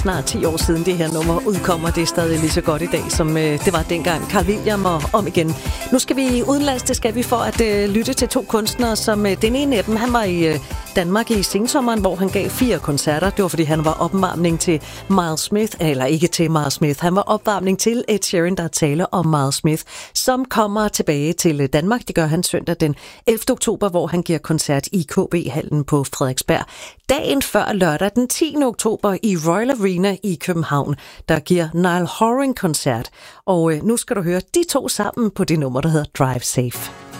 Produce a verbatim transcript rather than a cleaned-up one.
snart ti år siden det her nummer udkommer. Det er stadig lige så godt i dag, som øh, det var dengang. Carl William og om igen. Nu skal vi udenlands, det skal vi for at øh, lytte til to kunstnere, som øh, den ene af dem, han var i øh, Danmark i sensommeren, hvor han gav fire koncerter. Det var, fordi han var opvarmning til Miles Smith, eller ikke til Miles Smith. Han var opvarmning til Ed Sheeran, der taler om Miles Smith, som kommer tilbage til Danmark. Det gør han søndag den ellevte oktober, hvor han giver koncert i K B-hallen på Frederiksberg. Dagen før lørdag den tiende oktober i Royal Arena i København, der giver Niall Horan koncert. Og øh, nu skal du høre de to sammen på det nummer, der hedder Drive Safe.